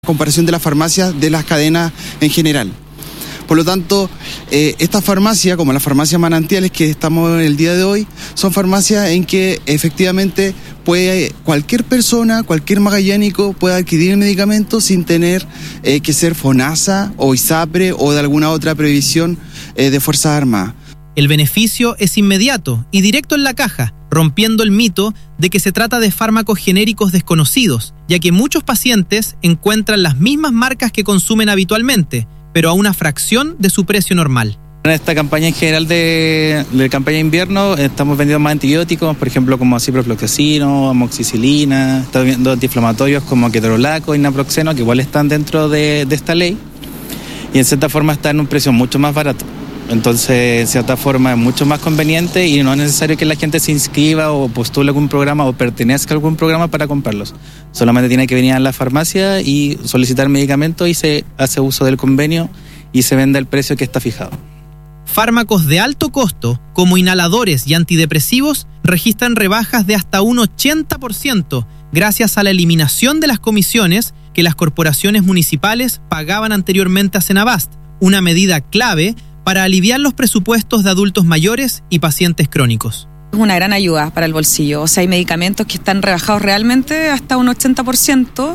comparación de las farmacias de las cadenas en general. Por lo tanto, estas farmacias, como las farmacias manantiales que estamos en el día de hoy, son farmacias en que efectivamente cualquier persona, cualquier magallánico puede adquirir el medicamento sin tener que ser FONASA o ISAPRE o de alguna otra previsión de Fuerzas Armadas. El beneficio es inmediato y directo en la caja, rompiendo el mito de que se trata de fármacos genéricos desconocidos, ya que muchos pacientes encuentran las mismas marcas que consumen habitualmente, pero a una fracción de su precio normal. En esta campaña en general de campaña de invierno estamos vendiendo más antibióticos, por ejemplo como ciprofloxacino, amoxicilina, estamos viendo antiinflamatorios como ketorolaco y naproxeno, que igual están dentro de esta ley, y en cierta forma están en un precio mucho más barato. Entonces, en cierta forma, es mucho más conveniente y no es necesario que la gente se inscriba o postule algún programa o pertenezca a algún programa para comprarlos. Solamente tiene que venir a la farmacia y solicitar medicamentos y se hace uso del convenio y se vende al precio que está fijado. Fármacos de alto costo, como inhaladores y antidepresivos, registran rebajas de hasta un 80% gracias a la eliminación de las comisiones que las corporaciones municipales pagaban anteriormente a Senabast, una medida clave para aliviar los presupuestos de adultos mayores y pacientes crónicos. Es una gran ayuda para el bolsillo. O sea, hay medicamentos que están rebajados realmente hasta un 80%.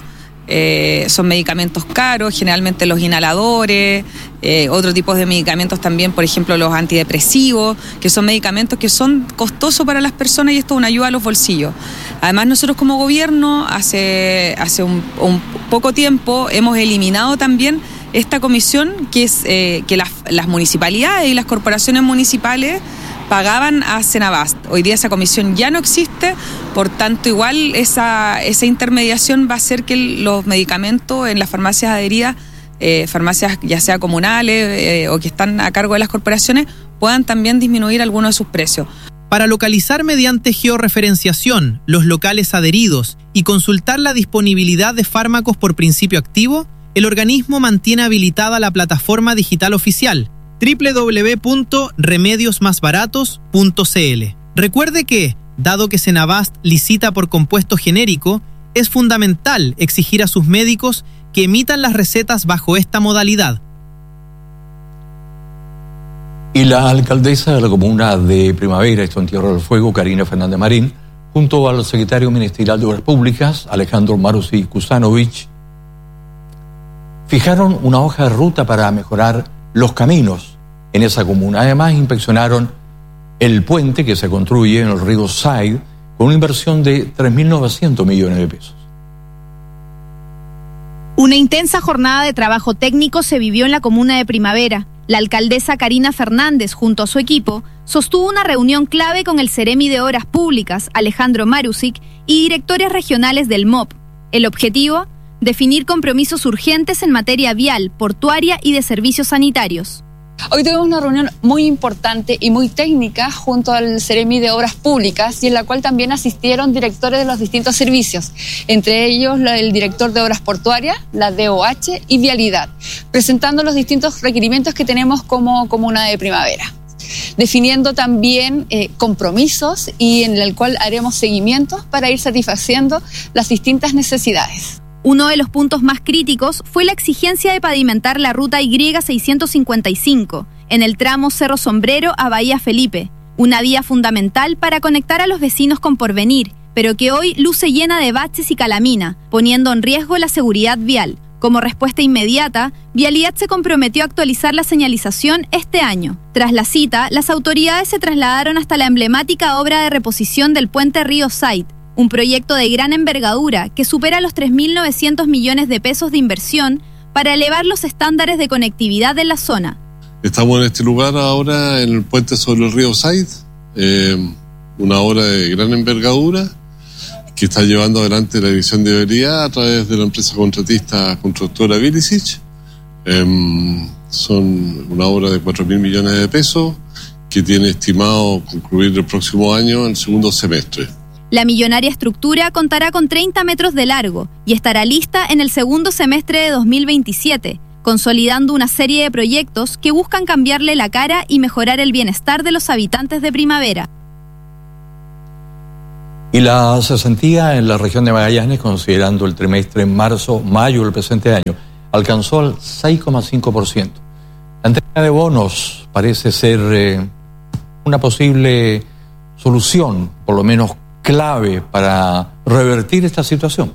Son medicamentos caros, generalmente los inhaladores, otro tipo de medicamentos también, por ejemplo, los antidepresivos, que son medicamentos que son costosos para las personas y esto es una ayuda a los bolsillos. Además, nosotros como gobierno, hace un poco tiempo, hemos eliminado también esta comisión que es que las municipalidades y las corporaciones municipales pagaban a Senabast. Hoy día esa comisión ya no existe, por tanto igual esa intermediación va a hacer que los medicamentos en las farmacias adheridas, farmacias ya sea comunales o que están a cargo de las corporaciones, puedan también disminuir algunos de sus precios. Para localizar mediante georreferenciación los locales adheridos y consultar la disponibilidad de fármacos por principio activo, el organismo mantiene habilitada la plataforma digital oficial www.remediosmasbaratos.cl. Recuerde que, dado que Senabast licita por compuesto genérico, es fundamental exigir a sus médicos que emitan las recetas bajo esta modalidad. Y la alcaldesa de la comuna de Primavera, esto en Tierra del Fuego, Karina Fernández Marín, junto al secretario ministerial de Obras Públicas, Alejandro Marusi Kusanovic, fijaron una hoja de ruta para mejorar los caminos en esa comuna. Además, inspeccionaron el puente que se construye en el río Said con una inversión de 3.900 millones de pesos. Una intensa jornada de trabajo técnico se vivió en la comuna de Primavera. La alcaldesa Karina Fernández, junto a su equipo, sostuvo una reunión clave con el Ceremi de Obras Públicas, Alejandro Marusic, y directores regionales del MOP. El objetivo: definir compromisos urgentes en materia vial, portuaria y de servicios sanitarios. Hoy tuvimos una reunión muy importante y muy técnica junto al Ceremi de Obras Públicas y en la cual también asistieron directores de los distintos servicios, entre ellos el director de Obras Portuarias, la DOH y Vialidad, presentando los distintos requerimientos que tenemos como comuna de Primavera, definiendo también compromisos y en el cual haremos seguimientos para ir satisfaciendo las distintas necesidades. Uno de los puntos más críticos fue la exigencia de pavimentar la ruta Y655 en el tramo Cerro Sombrero a Bahía Felipe, una vía fundamental para conectar a los vecinos con Porvenir, pero que hoy luce llena de baches y calamina, poniendo en riesgo la seguridad vial. Como respuesta inmediata, Vialidad se comprometió a actualizar la señalización este año. Tras la cita, las autoridades se trasladaron hasta la emblemática obra de reposición del puente Río Said, un proyecto de gran envergadura que supera los 3.900 millones de pesos de inversión para elevar los estándares de conectividad en la zona. Estamos en este lugar ahora en el puente sobre el río Said, una obra de gran envergadura que está llevando adelante la Dirección de Vialidad a través de la empresa contratista constructora Vilicic. Son una obra de 4.000 millones de pesos que tiene estimado concluir el próximo año, en el segundo semestre. La millonaria estructura contará con 30 metros de largo y estará lista en el segundo semestre de 2027, consolidando una serie de proyectos que buscan cambiarle la cara y mejorar el bienestar de los habitantes de Primavera. Y la cesantía en la región de Magallanes, considerando el trimestre marzo-mayo del presente año, alcanzó el 6,5%. La entrega de bonos parece ser una posible solución, por lo menos clave, para revertir esta situación.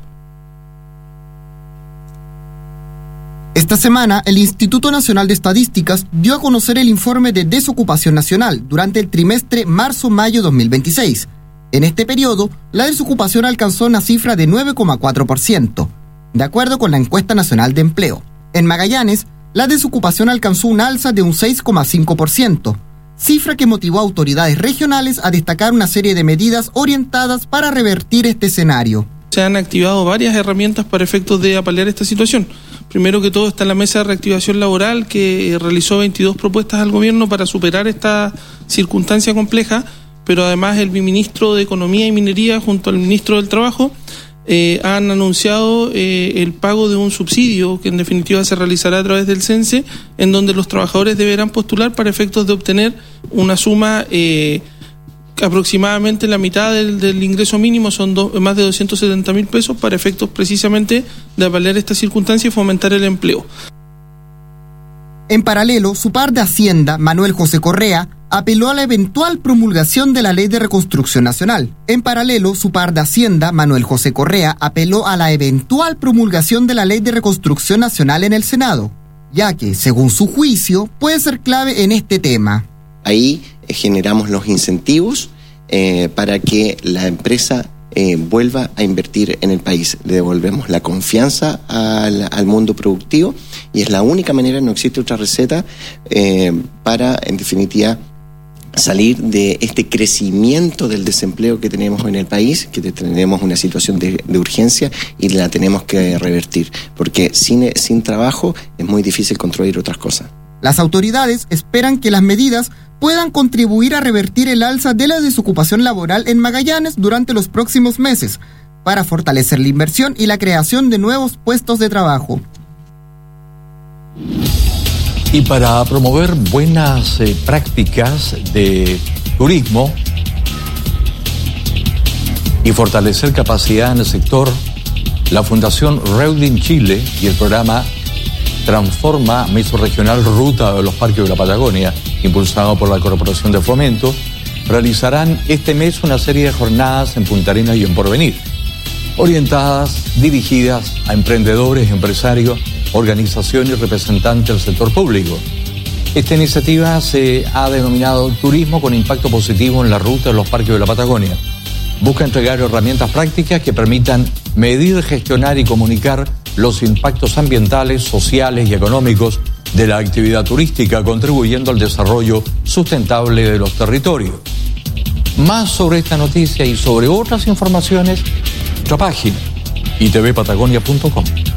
Esta semana, el Instituto Nacional de Estadísticas dio a conocer el informe de desocupación nacional durante el trimestre marzo-mayo 2026. En este periodo, la desocupación alcanzó una cifra de 9,4%, de acuerdo con la Encuesta Nacional de Empleo. En Magallanes, la desocupación alcanzó un alza de un 6,5%, cifra que motivó a autoridades regionales a destacar una serie de medidas orientadas para revertir este escenario. Se han activado varias herramientas para efectos de paliar esta situación. Primero que todo está la Mesa de Reactivación Laboral, que realizó 22 propuestas al gobierno para superar esta circunstancia compleja, pero además el ministro de Economía y Minería junto al ministro del Trabajo han anunciado el pago de un subsidio que en definitiva se realizará a través del CENSE, en donde los trabajadores deberán postular para efectos de obtener una suma aproximadamente la mitad del ingreso mínimo, son más de 270.000 pesos, para efectos precisamente de paliar esta circunstancia y fomentar el empleo. En paralelo, su par de Hacienda, Manuel José Correa, apeló a la eventual promulgación de la Ley de Reconstrucción Nacional. En el Senado, ya que, según su juicio, puede ser clave en este tema. Ahí generamos los incentivos para que la empresa vuelva a invertir en el país. Le devolvemos la confianza al mundo productivo y es la única manera, no existe otra receta para, en definitiva, salir de este crecimiento del desempleo que tenemos en el país, que tenemos una situación de urgencia y la tenemos que revertir, porque sin trabajo es muy difícil construir otras cosas. Las autoridades esperan que las medidas puedan contribuir a revertir el alza de la desocupación laboral en Magallanes durante los próximos meses, para fortalecer la inversión y la creación de nuevos puestos de trabajo. Y para promover buenas prácticas de turismo y fortalecer capacidad en el sector, la Fundación Reuding Chile y el programa Transforma Mesorregional Ruta de los Parques de la Patagonia, impulsado por la Corporación de Fomento, realizarán este mes una serie de jornadas en Punta Arenas y en Porvenir, orientadas, dirigidas a emprendedores, empresarios, organizaciones y representantes del sector público. Esta iniciativa se ha denominado Turismo con Impacto Positivo en la Ruta de los Parques de la Patagonia. Busca entregar herramientas prácticas que permitan medir, gestionar y comunicar los impactos ambientales, sociales y económicos de la actividad turística, contribuyendo al desarrollo sustentable de los territorios. Más sobre esta noticia y sobre otras informaciones, nuestra página itvpatagonia.com.